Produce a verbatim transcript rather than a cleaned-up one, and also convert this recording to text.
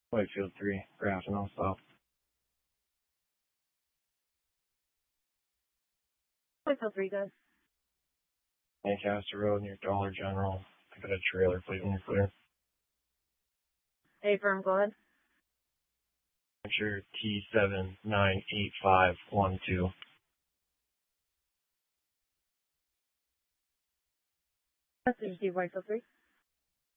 Whitefield three, Grafton, I'll stop. Whitefield three, good. Lancaster Road near Dollar General. I got a trailer, please, when you're clear. Hey, firm, go ahead. Picture T seven nine eight five one two. Message received, Whitefield three.